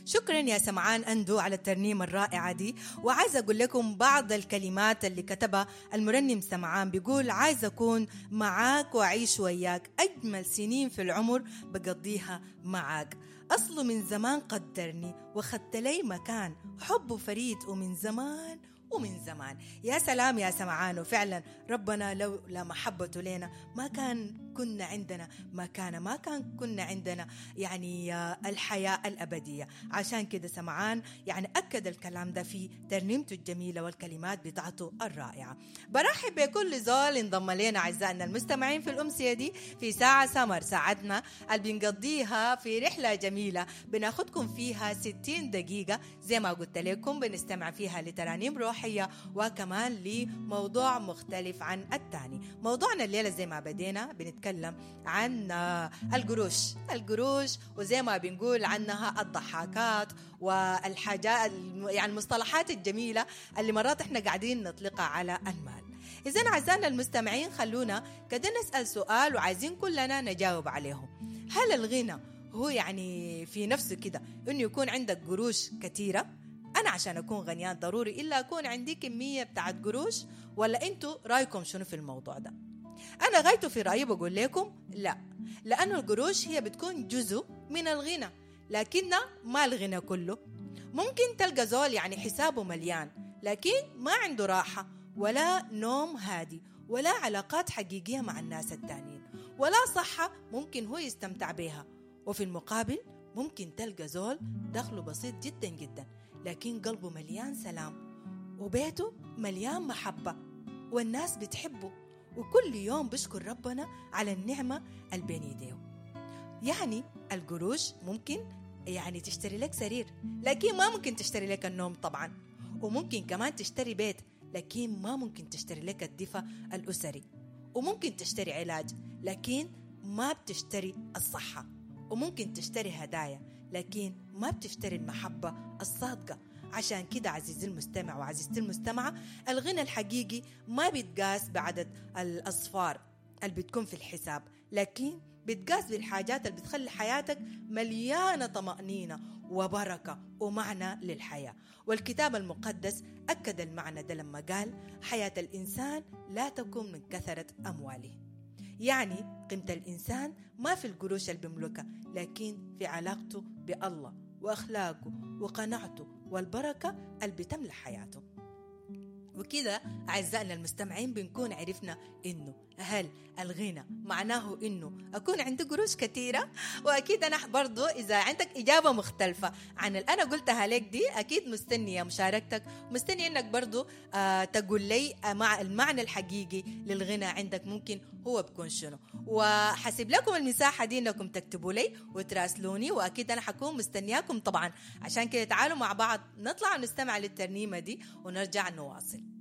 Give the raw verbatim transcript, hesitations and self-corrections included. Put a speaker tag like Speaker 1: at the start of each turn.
Speaker 1: شكرا يا سمعان أندو على الترنيمة الرائعة دي. وعايزة أقول لكم بعض الكلمات اللي كتبها المرنم سمعان. بيقول: عايز أكون معاك وأعيش وياك، أجمل سنين في العمر بقضيها معاك. أصله من زمان قدرني وخدت لي مكان، حبه فريد ومن زمان ومن زمان. يا سلام يا سمعان. وفعلا ربنا لولا محبته لنا ما كان كنا عندنا مكانة، ما كان كنا عندنا يعني الحياة الأبدية. عشان كده سمعان يعني أكد الكلام ده في ترنيمته الجميلة والكلمات بتاعته الرائعة. برحب بكل زول انضم لنا أعزائنا المستمعين في الأمسية دي في ساعة سمر، ساعتنا اللي بنقضيها في رحلة جميلة بناخدكم فيها ستين دقيقة زي ما قلت لكم، بنستمع فيها لترانيم روحية وكمان لموضوع مختلف عن التاني. موضوعنا الليلة زي ما بدينا بنتكلم نتكلم عن القروش القروش وزي ما بنقول عنها الضحاكات والحاجات يعني المصطلحات الجميلة اللي مرات احنا قاعدين نطلقها على المال. إذن أعزائنا المستمعين خلونا كده نسأل سؤال وعايزين كلنا نجاوب عليهم. هل الغنى هو يعني في نفسه كده إنه يكون عندك قروش كثيرة؟ أنا عشان أكون غنيان ضروري إلا أكون عندي كمية بتاعت قروش؟ ولا أنتوا رأيكم شنو في الموضوع ده؟ أنا غايته في رأيي بقول لكم لا، لأنه القروش هي بتكون جزء من الغنى لكن ما الغنى كله. ممكن تلقى زول يعني حسابه مليان لكن ما عنده راحة ولا نوم هادي ولا علاقات حقيقية مع الناس التانيين ولا صحة ممكن هو يستمتع بها. وفي المقابل ممكن تلقى زول دخله بسيط جدا جدا لكن قلبه مليان سلام وبيته مليان محبة والناس بتحبه وكل يوم بشكر ربنا على النعمة اللي بين يديه. يعني القروش ممكن يعني تشتري لك سرير لكن ما ممكن تشتري لك النوم طبعا، وممكن كمان تشتري بيت لكن ما ممكن تشتري لك الدفء الأسري، وممكن تشتري علاج لكن ما بتشتري الصحة، وممكن تشتري هدايا لكن ما بتشتري المحبة الصادقة. عشان كده عزيزي المستمع وعزيزتي المستمعة، الغنى الحقيقي ما بيتقاس بعدد الأصفار اللي بتكون في الحساب لكن بيتقاس بالحاجات اللي بتخلي حياتك مليانة طمأنينة وبركة ومعنى للحياة. والكتاب المقدس أكد المعنى ده لما قال: حياة الإنسان لا تكون من كثرة أمواله. يعني قيمة الإنسان ما في القروش اللي بيملكها لكن في علاقته بالله وأخلاقه وقناعته والبركة اللي بتملى حياته. وكذا أعزائنا المستمعين بنكون عرفنا إنه هل الغنى معناه إنه أكون عندي قروش كثيرة؟ وأكيد أنا برضو إذا عندك إجابة مختلفة عن اللي أنا قلتها لك دي أكيد مستنية مشاركتك، مستنية إنك برضو آه تقول لي مع المعنى الحقيقي للغنى عندك ممكن هو بكون شنو. وحسب لكم المساحة دي إنكم تكتبوا لي وتراسلوني وأكيد أنا حكون مستنياكم طبعا. عشان كده تعالوا مع بعض نطلع ونستمع للترنيمة دي ونرجع نواصل.